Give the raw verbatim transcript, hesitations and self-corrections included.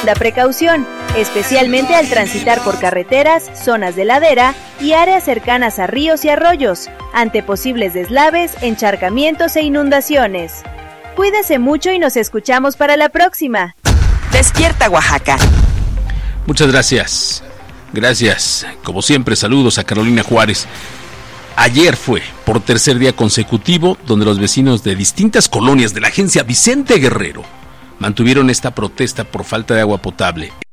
profunda precaución, especialmente al transitar por carreteras, zonas de ladera y áreas cercanas a ríos y arroyos, ante posibles deslaves, encharcamientos e inundaciones. Cuídese mucho y nos escuchamos para la próxima. Despierta, Oaxaca. Muchas gracias. Gracias. Como siempre, saludos a Carolina Juárez. Ayer fue por tercer día consecutivo donde los vecinos de distintas colonias de la agencia Vicente Guerrero mantuvieron esta protesta por falta de agua potable.